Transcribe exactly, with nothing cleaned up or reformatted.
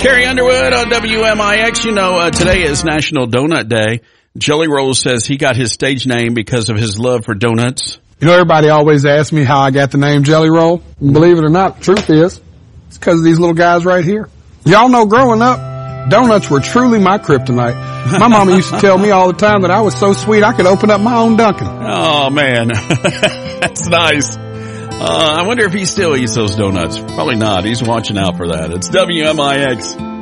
Carrie Underwood on W M I X. You know, uh, today is National Donut Day. Jelly Roll says he got his stage name because of his love for donuts. You know, everybody always asks me how I got the name Jelly Roll. Believe it or not, the truth is, it's because of these little guys right here. Y'all know growing up, donuts were truly my kryptonite. My mama used to tell me all the time that I was so sweet I could open up my own Dunkin'. Oh, man. That's nice. Uh, I wonder if he still eats those donuts. Probably not. He's watching out for that. It's W M I X.